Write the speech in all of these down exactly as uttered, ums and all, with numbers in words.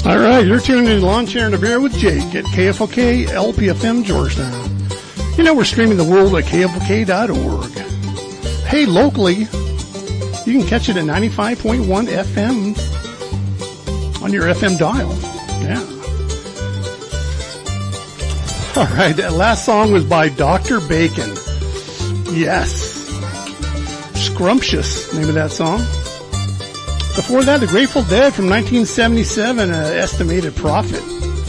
All right, you're tuning in to Lawn Chair and a Beer with Jake at K F L K L P F M Georgetown. You know, we're streaming the world at K F L K dot org. Hey, locally, you can catch it at ninety-five point one F M on your F M dial. Yeah. All right, that last song was by Doctor Bacon. Yes. Scrumptious, name of that song. Before that, the Grateful Dead from nineteen seventy-seven, uh, Estimated Profit.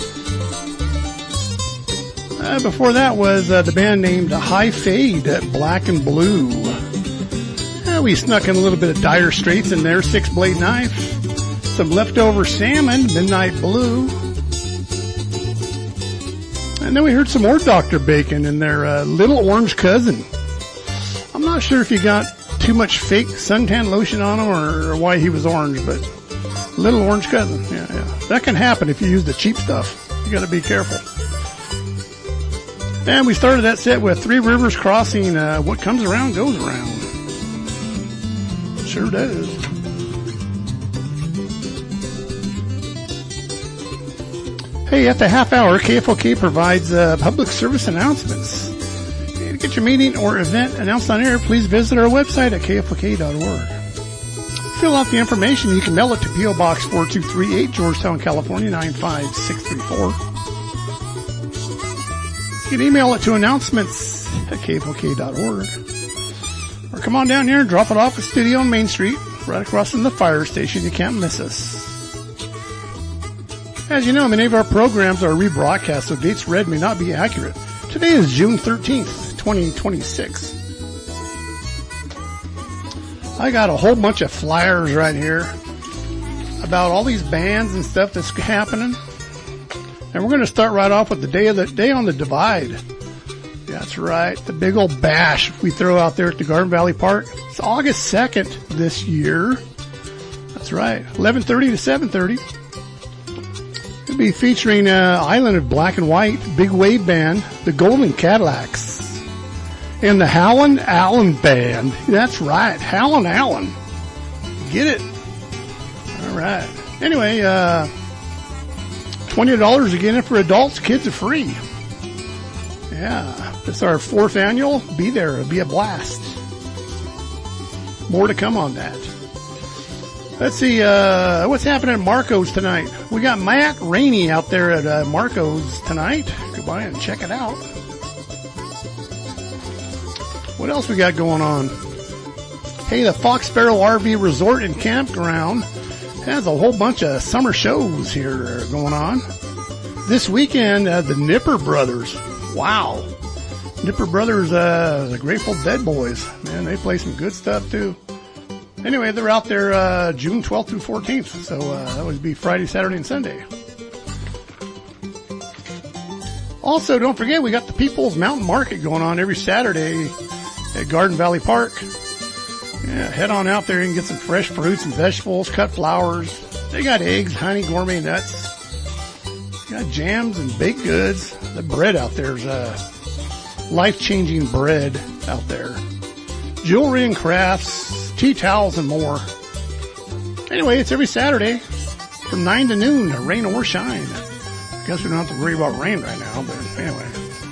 Uh, before that was uh, the band named High Fade, Black and Blue. Uh, we snuck in a little bit of Dire Straits in there, Six Blade Knife. Some Leftover Salmon, Midnight Blue. And then we heard some more Doctor Bacon in their uh, Little Orange Cousin. I'm not sure if you got too much fake suntan lotion on him or, or why he was orange, but Little Orange Cousin. Yeah, yeah. That can happen if you use the cheap stuff. You gotta be careful. And we started that set with Three Rivers Crossing, uh, What Comes Around Goes Around. Sure does. Hey, at the half hour, K F L K provides uh, public service announcements. To get your meeting or event announced on air, please visit our website at K F L K dot org. Fill out the information. You can mail it to P O Box four two three eight, Georgetown, California, nine five six three four. You can email it to announcements at K F L K dot org. Or come on down here and drop it off at Studio on Main Street, right across from the fire station. You can't miss us. As you know, many of our programs are rebroadcast, so dates read may not be accurate. Today is June thirteenth, twenty twenty-six. I got a whole bunch of flyers right here about all these bands and stuff that's happening. And we're going to start right off with the day of the day on the Divide. That's right, the big old bash we throw out there at the Garden Valley Park. It's August second this year. That's right, eleven thirty to seven thirty. It'll be featuring uh, Island of Black and White, Big Wave Band, the Golden Cadillacs, and the Howlin' Allen Band. That's right, Howlin' Allen. Get it? All right. Anyway, uh, twenty dollars again for adults, kids are free. Yeah, it's our fourth annual. Be there, it'll be a blast. More to come on that. Let's see, uh, what's happening at Marco's tonight? We got Matt Rainey out there at uh, Marco's tonight. Go by and check it out. What else we got going on? Hey, the Fox Sparrow R V Resort and Campground has a whole bunch of summer shows here going on. This weekend, uh, the Nipper Brothers. Wow. Nipper Brothers, uh, the Grateful Dead boys. Man, they play some good stuff too. Anyway, they're out there uh June twelfth through fourteenth, so uh that would be Friday, Saturday, and Sunday. Also, don't forget, we got the People's Mountain Market going on every Saturday at Garden Valley Park. Yeah, head on out there and get some fresh fruits and vegetables, cut flowers. They got eggs, honey, gourmet nuts. Got jams and baked goods. The bread out there is uh, life-changing bread out there. Jewelry and crafts, tea towels, and more. Anyway, it's every Saturday from nine to noon, rain or shine. I guess we don't have to worry about rain right now, but anyway.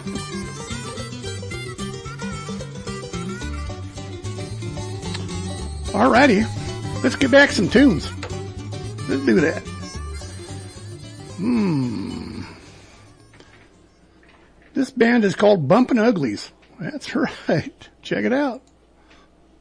Alrighty, let's get back some tunes. Let's do that. Hmm. This band is called Bumpin' Uglies. That's right. Check it out.